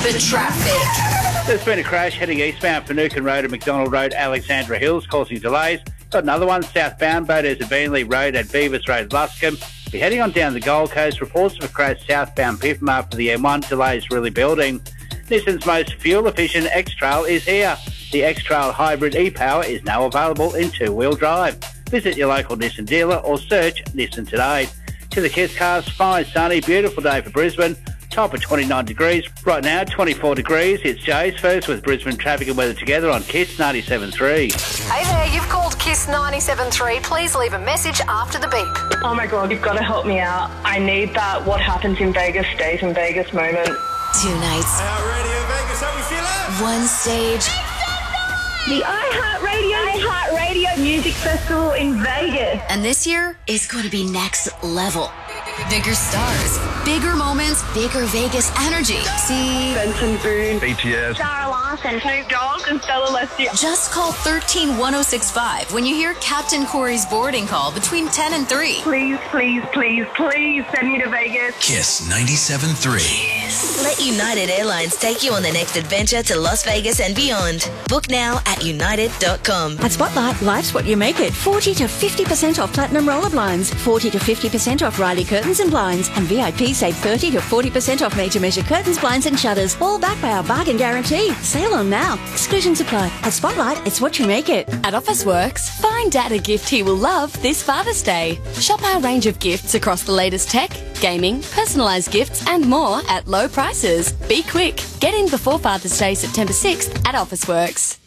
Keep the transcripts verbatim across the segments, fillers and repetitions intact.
The traffic. There's been a crash heading eastbound Finucane Road and McDonald Road, Alexandra Hills, causing delays. Got another one southbound, Boders and Beenleigh Road and Beavis Road, Luscombe. Be heading on down the Gold Coast. Reports of a crash southbound Piffam after the M one. Delays really building. Nissan's most fuel-efficient X-Trail is here. The X-Trail Hybrid e-Power is now available in two-wheel drive. Visit your local Nissan dealer or search Nissan today. To the Kiss Cast, fine, sunny, beautiful day for Brisbane. Top of twenty-nine degrees. Right now, twenty-four degrees. It's Jay's first with Brisbane traffic and weather together on Kiss ninety-seven point three. Hey there, you've called Kiss ninety-seven point three. Please leave a message after the beep. Oh my God, you've got to help me out. I need that what happens in Vegas stays in Vegas moment. Two nights. How ready in Vegas? How we feeling? One stage. The iHeartRadio iHeartRadio Music Festival in Vegas. And this year is going to be next level. Bigger stars, bigger moments, bigger Vegas energy. See Benson Boone, B T S, Sarah Larson, Snoop Dogg, and Stella Leslie. Just call one three one oh six five when you hear Captain Corey's boarding call between ten and three. Please, please, please, please send me to Vegas. Kiss ninety-seven point three. Let United Airlines take you on the next adventure to Las Vegas and beyond. Book now at united dot com. At Spotlight, life's what you make it. forty to fifty percent off Platinum Roller Blinds, forty to fifty percent off Riley Curtains and Blinds, and V I P save thirty to forty percent off Made to Measure curtains, blinds and shutters, all backed by our bargain guarantee. Sale on now. Exclusions apply. At Spotlight, it's what you make it. At Officeworks, find Dad a gift he will love this Father's Day. Shop our range of gifts across the latest tech, gaming, personalised gifts and more at low prices. Be quick. Get in before Father's Day, September sixth at Officeworks.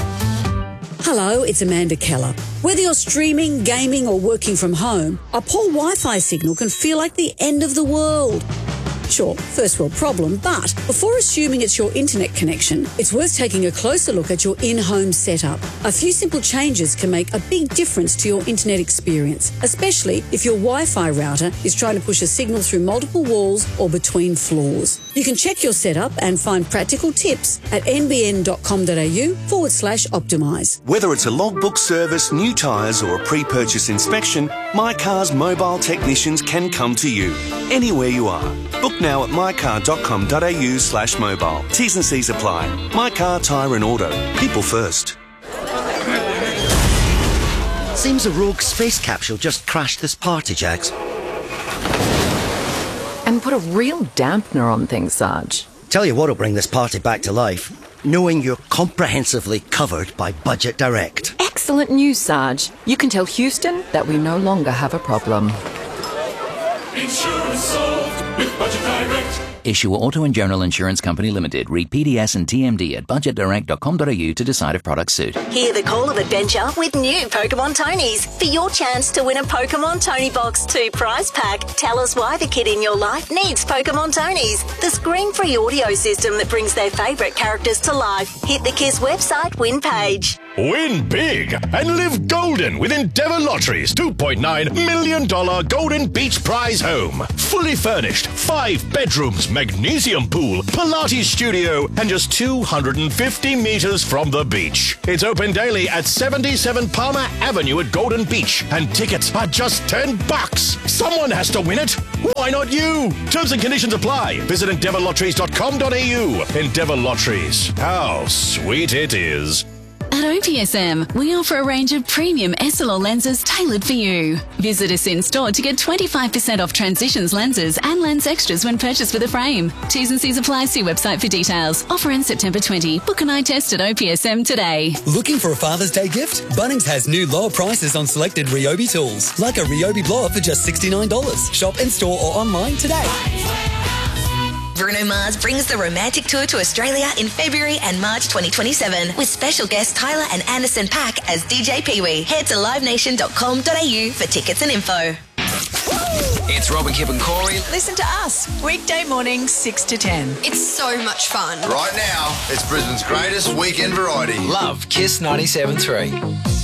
Hello, it's Amanda Keller. Whether you're streaming, gaming or working from home, a poor Wi-Fi signal can feel like the end of the world. Sure, first world problem, but before assuming it's your internet connection, it's worth taking a closer look at your in-home setup. A few simple changes can make a big difference to your internet experience, especially if your Wi-Fi router is trying to push a signal through multiple walls or between floors. You can check your setup and find practical tips at nbn.com.au forward slash optimise. Whether it's a logbook service, new tyres or a pre-purchase inspection, My Car's mobile technicians can come to you anywhere you are. Book now at mycar.com.au slash mobile. T's and C's apply. My Car, Tyre and Auto. People first. Seems a rogue space capsule just crashed this party, Jax. And put a real dampener on things, Sarge. Tell you what'll bring this party back to life. Knowing you're comprehensively covered by Budget Direct. Excellent news, Sarge. You can tell Houston that we no longer have a problem. Insurance solved with Budget Direct. Issue Auto and General Insurance Company Limited. Read P D S and T M D at budget direct dot com dot a u to decide if products suit. Hear the call of adventure with new Pokemon Tonys. For your chance to win a Pokemon Tony Box two prize pack, tell us why the kid in your life needs Pokemon Tonys. The screen-free audio system that brings their favourite characters to life. Hit the Kiss website win page. Win big and live golden with Endeavour Lottery's two point nine million dollars Golden Beach Prize Home. Fully furnished, five bedrooms, magnesium pool, Pilates studio, and just two hundred fifty metres from the beach. It's open daily at seventy-seven Palmer Avenue at Golden Beach, and tickets are just ten bucks. Someone has to win it. Why not you? Terms and conditions apply. Visit endeavour lotteries dot com dot a u. Endeavour Lotteries. How sweet it is. At O P S M, we offer a range of premium S L R lenses tailored for you. Visit us in store to get twenty-five percent off Transitions lenses and lens extras when purchased with a frame. T's and C's apply. See website for details. Offer ends September twentieth. Book an eye test at O P S M today. Looking for a Father's Day gift? Bunnings has new lower prices on selected Ryobi tools, like a Ryobi blower for just sixty-nine dollars. Shop in store or online today. Bruno Mars brings the romantic tour to Australia in February and March twenty twenty-seven with special guests Tyler and Anderson .Paak as D J Pee-wee. Head to live nation dot com dot a u for tickets and info. It's Robin, Kip and Corey. Listen to us, weekday mornings six to ten. It's so much fun. Right now, it's Brisbane's greatest weekend variety. Love Kiss ninety-seven point three.